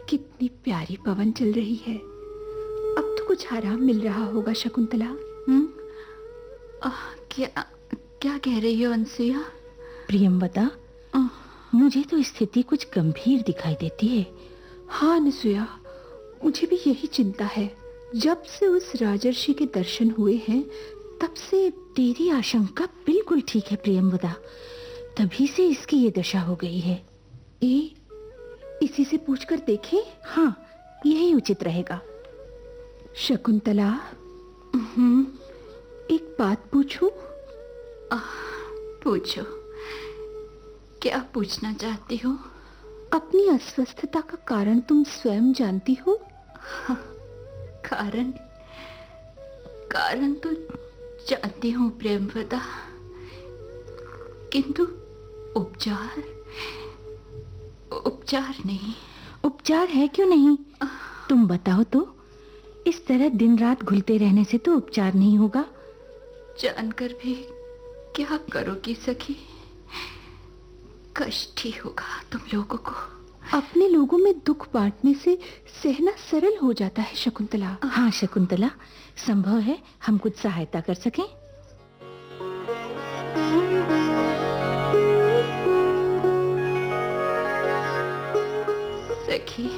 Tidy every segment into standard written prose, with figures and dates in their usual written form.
कितनी प्यारी पवन चल रही है। अब तो कुछ आराम मिल रहा होगा शकुंतला। क्या क्या कह रही हो अनसुया? प्रियंवदा, मुझे तो स्थिति कुछ गंभीर दिखाई देती है। हाँ अनसुया, मुझे भी यही चिंता है। जब से उस राजर्षि के दर्शन हुए हैं तब से। तेरी आशंका बिल्कुल ठीक है प्रियंवदा, तभी से इसकी ये दशा हो गई है। इसी से पूछकर देखें? हाँ, यही उचित रहेगा। शकुंतला, एक बात पूछूं? पूछो, क्या पूछना चाहती हो? अपनी अस्वस्थता का कारण तुम स्वयं जानती हो? कारण तो जानती हूँ प्रेमवदा, किंतु उपचार नहीं। उपचार है क्यों नहीं? तुम बताओ तो। इस तरह दिन रात घुलते रहने से तो उपचार नहीं होगा। जानकर भी क्या करोगी सखी? कष्ट ही होगा तुम लोगों को। अपने लोगों में दुख बांटने से सहना सरल हो जाता है शकुंतला। हाँ शकुंतला, संभव है हम कुछ सहायता कर सकें। सखी,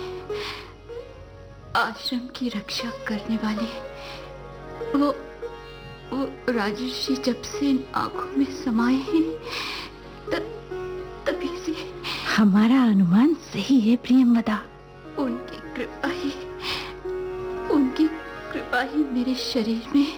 आश्रम की रक्षा करने वाले वो राजर्षि जब से इन आंखों में समाये हैं तभी से हमारा अनुमान सही है प्रियंवदा। उनकी कृपा ही मेरे शरीर में